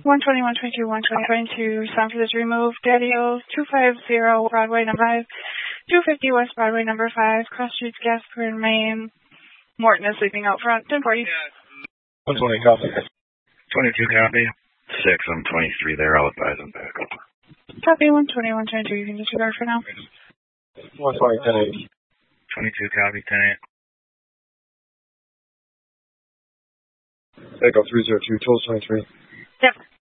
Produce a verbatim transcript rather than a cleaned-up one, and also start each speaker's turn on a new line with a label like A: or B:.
A: one twenty, one twenty-two, one twenty, twenty-two, sound for this remove, Daddy-O, two fifty Broadway number five, two fifty West Broadway number five, Cross Streets, Gasper, and Maine. Morton is sleeping out front, ten forty.
B: one twenty, copy.
C: twenty-two, copy. six, I'm twenty-three there, I'll advise them back up.
A: Copy, one twenty, one twenty-two, you can disregard for now.
B: one twenty, ten eight.
C: twenty-two, copy, ten eight.
B: Echo three zero two, Tools twenty-three.
A: Yep.